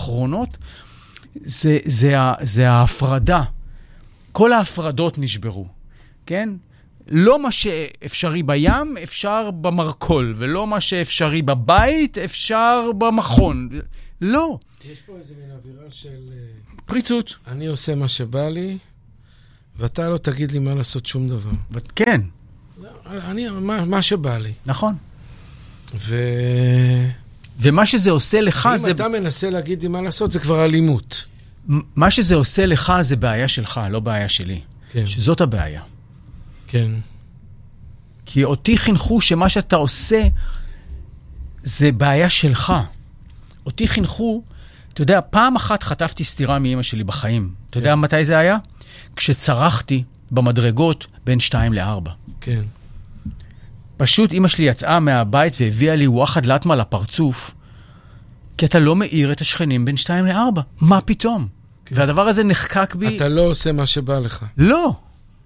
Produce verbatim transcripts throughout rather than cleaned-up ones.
האחרונות, זה, זה, זה ההפרדה. כל ההפרדות נשברו, כן? לא מה שאפשרי בים, אפשר במרקול, ולא מה שאפשרי בבית, אפשר במכון. לא. יש פה איזה מין אווירה של... פריצות. אני עושה מה שבא לי, ואתה לא תגיד לי מה לעשות שום דבר. כן. אני, מה, מה שבא לי. נכון. ו... ומה שזה עושה לך אם זה... אם אתה מנסה להגיד לי מה לעשות, זה כבר אלימות. מה שזה עושה לך זה בעיה שלך, לא בעיה שלי. כן. שזאת הבעיה. כן. כי אותי חינכו שמה שאתה עושה זה בעיה שלך. אותי חינכו, אתה יודע, פעם אחת חטפתי סתירה מאמא שלי בחיים. אתה יודע מתי זה היה? כשצרחתי במדרגות בין שתיים לארבע. כן. פשוט אמא שלי יצאה מהבית והביאה לי וואחד לטמה לפרצוף, כי אתה לא מאיר את השכנים בין שתיים לארבע. מה פתאום? כן. והדבר הזה נחקק בי... אתה לא עושה מה שבא לך. לא.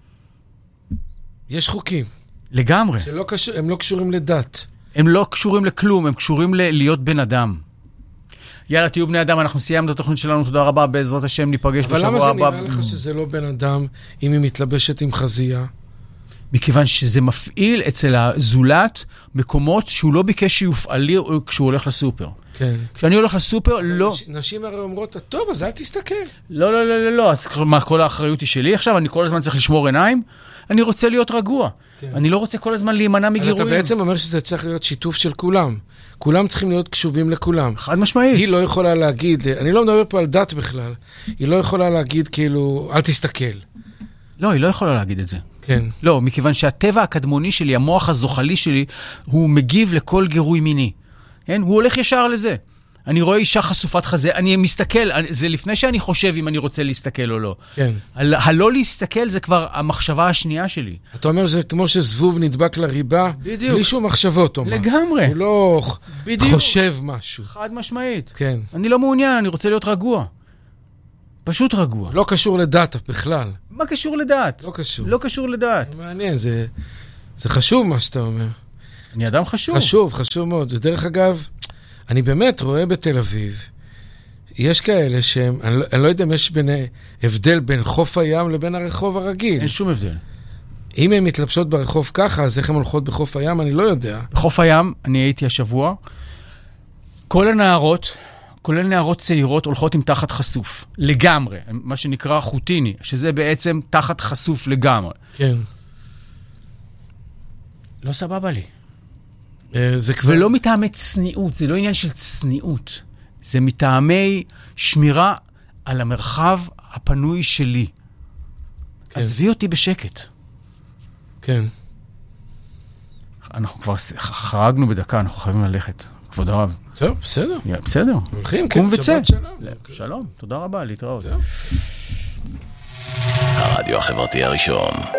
יש חוקים. לגמרי. שלא קשור, הם לא קשורים לדת. הם לא קשורים לכלום, הם קשורים ל- להיות בן אדם. יאללה, תהיו בני אדם, אנחנו סיימנו את התוכנית שלנו, תודה רבה, בעזרת השם ניפגש בשבוע הבא. אבל למה זה נראה לך שזה לא בן אדם אם היא מתלבשת עם חזייה? מכיוון שזה מפעיל אצל הזולת מקומות שהוא לא ביקש שיופעלו כשהוא הולך לסופר. כן. כשאני הולך לסופר, לא. נשים הרי אומרות, טוב, אז אל תסתכל. לא, לא, לא, לא, לא. אז מה, כל האחריות היא שלי עכשיו? אני כל הזמן צריך לשמור עיניים? אני רוצה להיות רגוע. כן. אני לא רוצה כל הזמן להימנע מגירויים. אתה בעצם אומר שזה צריך להיות שיתוף של כולם. כולם צריכים להיות קשובים לכולם. חד משמעית. היא לא יכולה להגיד, אני לא מדבר פה על דת בכלל, היא לא יכולה להגיד כאילו, אל תסתכל. לא, היא לא יכולה להגיד את זה. כן. לא, מכיוון שהטבע הקדמוני שלי, המוח הזוחלי שלי, הוא מגיב לכל גירוי מיני. כן? הוא הולך ישר לזה. אני רואה אישה חשופת חזה, אני מסתכל, זה לפני שאני חושב אם אני רוצה להסתכל או לא. כן. ה- הלא להסתכל זה כבר המחשבה השנייה שלי. אתה אומר שזה כמו שזבוב נדבק לריבה, בדיוק. בלי שום מחשבות, אומר. לגמרי. הוא לא בדיוק. חושב משהו. חד משמעית. כן. אני לא מעוניין, אני רוצה להיות רגוע. פשוט רגוע. לא קשור לדת בכלל. מה קשור לדת? לא קשור. לא קשור לדת. מעניין, זה, זה חשוב מה שאתה אומר. אני אדם חשוב. חשוב, חשוב מאוד. ודרך אגב, אני באמת רואה בתל אביב, יש כאלה שהם, אני לא, אני לא יודע אם יש בין, הבדל בין חוף הים לבין הרחוב הרגיל. אין שום הבדל. אם הן מתלבשות ברחוב ככה, אז איך הן הולכות בחוף הים, אני לא יודע. בחוף הים, אני הייתי השבוע, כל הנערות, כולל נערות צעירות, הולכות עם תחת חשוף. לגמרי. מה שנקרא חוטיני, שזה בעצם תחת חשוף לגמרי. כן. לא סבבה לי. זה כבר... ולא מטעמי צניעות, זה לא עניין של צניעות. זה מטעמי שמירה על המרחב הפנוי שלי. כן. עזבי אותי בשקט. כן. אנחנו כבר חרגנו בדקה, אנחנו חייבים ללכת. כבוד הרב. טוב, בסדר. Yeah, בסדר. הולכים, קום כן, וצא. שבת שלום. שלום, תודה רבה, להתראות. טוב. הרדיו החברתי הראשון.